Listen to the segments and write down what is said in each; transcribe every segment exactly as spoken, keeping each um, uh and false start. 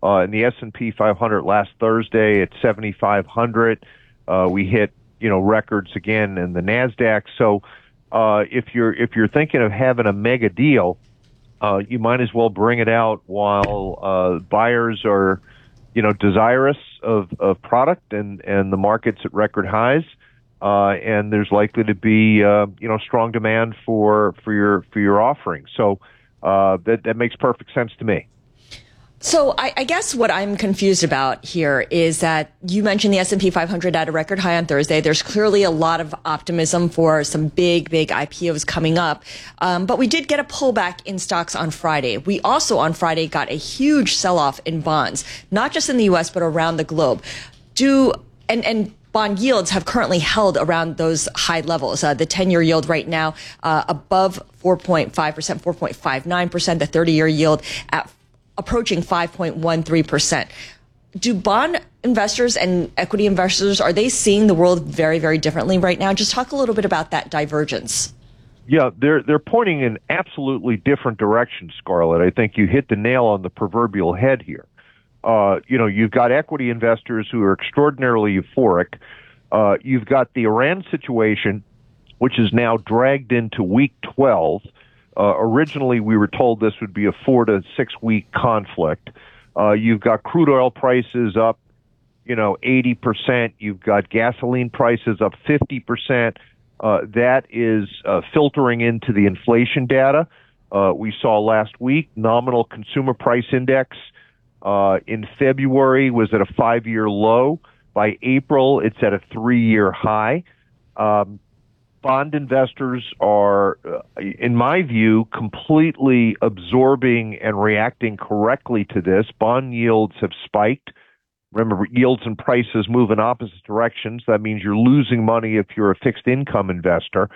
Uh, in the S and P five hundred last Thursday at seventy-five hundred. Uh, we hit, you know, records again in the NASDAQ. So uh, if you're if you're thinking of having a mega deal, uh, you might as well bring it out while uh, buyers are, you know, desirous of, of product and, and the market's at record highs. Uh, and there's likely to be, uh, you know, strong demand for, for your, for your offering. So, uh, that, that makes perfect sense to me. So I, I guess what I'm confused about here is that you mentioned the S and P five hundred at a record high on Thursday. There's clearly a lot of optimism for some big, big I P Os coming up. Um, but we did get a pullback in stocks on Friday. We also on Friday got a huge sell-off in bonds, not just in the U S, but around the globe. Do, and, and, Bond yields have currently held around those high levels. Uh, the ten-year yield right now uh, above four point five percent, four point five nine percent. The thirty-year yield at approaching five point one three percent. Do bond investors and equity investors, are they seeing the world very, very differently right now? Just talk a little bit about that divergence. Yeah, they're they're pointing in absolutely different directions, Scarlett. I think you hit the nail on the proverbial head here. Uh, you know, you've got equity investors who are extraordinarily euphoric. Uh, you've got the Iran situation, which is now dragged into week twelve. Uh, originally, we were told this would be a four to six week conflict. Uh, you've got crude oil prices up, you know, eighty percent. You've got gasoline prices up fifty percent. Uh, that is uh, filtering into the inflation data. Uh, we saw last week nominal consumer price index Uh, in February was at a five-year low. By April, it's at a three-year high. Um, bond investors are, uh, in my view, completely absorbing and reacting correctly to this. Bond yields have spiked. Remember, yields and prices move in opposite directions. That means you're losing money if you're a fixed income investor.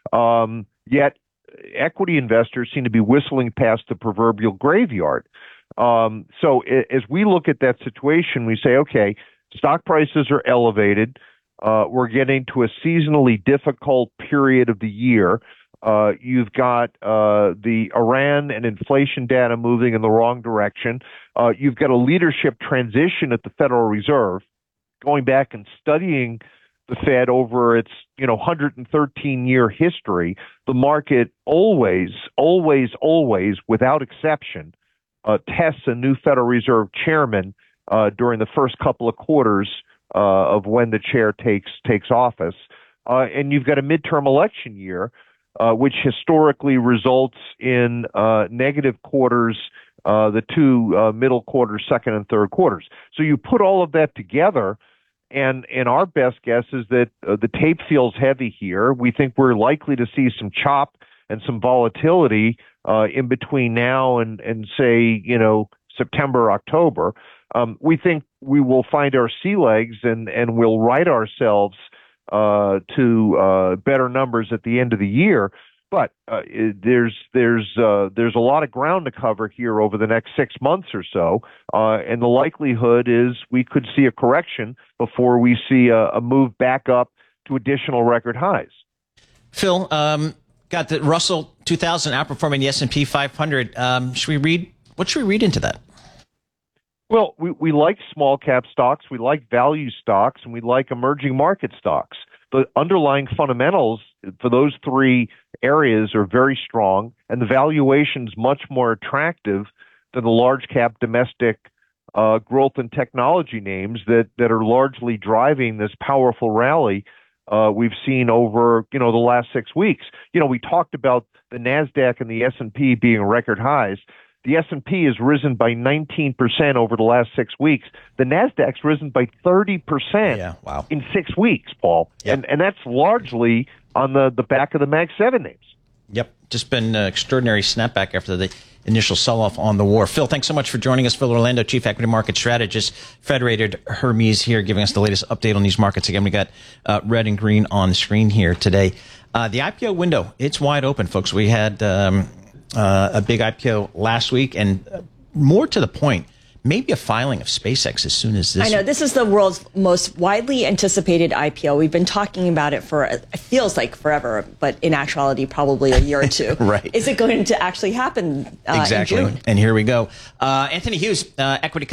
Um, yet, equity investors seem to be whistling past the proverbial graveyard. Um, so as we look at that situation, we say, okay, stock prices are elevated. Uh, we're getting to a seasonally difficult period of the year. Uh, you've got, uh, the Iran and inflation data moving in the wrong direction. Uh, you've got a leadership transition at the Federal Reserve. Going back and studying the Fed over its, you know, one hundred thirteen year history, the market always, always, always, without exception, Uh, tests a new Federal Reserve chairman uh, during the first couple of quarters uh, of when the chair takes takes office, uh, and you've got a midterm election year, uh, which historically results in uh, negative quarters, uh, the two uh, middle quarters, second and third quarters. So you put all of that together, and and our best guess is that uh, the tape feels heavy here. We think we're likely to see some chop and some volatility uh, in between now and, and say, you know, September, October. Um, we think we will find our sea legs and, and we'll right ourselves uh, to uh, better numbers at the end of the year. But uh, there's there's uh, there's a lot of ground to cover here over the next six months or so, uh, and the likelihood is we could see a correction before we see a, a move back up to additional record highs. Phil, um, got the Russell two thousand outperforming the S and P five hundred. Um, should we read? What should we read into that? Well, we, we like small cap stocks, we like value stocks, and we like emerging market stocks. The underlying fundamentals for those three areas are very strong, and the valuation's much more attractive than the large cap domestic uh, growth and technology names that, that are largely driving this powerful rally uh, we've seen over, you know, the last six weeks. You know, we talked about the NASDAQ and the S and P being record highs. The S and P has risen by nineteen percent over the last six weeks. The NASDAQ's risen by thirty percent yeah, wow. in six weeks, Paul. Yep. And and that's largely on the, the back of the Mag seven names. Yep. Just been an extraordinary snapback after the initial sell-off on the war. Phil, thanks so much for joining us. Phil Orlando, Chief Equity Market Strategist, Federated Hermes here, giving us the latest update on these markets. Again, we got uh, red and green on the screen here today. Uh, the I P O window, it's wide open, folks. We had um, uh, a big I P O last week, and uh, more to the point, maybe a filing of SpaceX as soon as this. I know, this is the world's most widely anticipated I P O. We've been talking about it for, it feels like forever, but in actuality, probably a year or two. Right. Is it going to actually happen uh, exactly. in June? And here we go. Uh, Anthony Hughes, uh, equity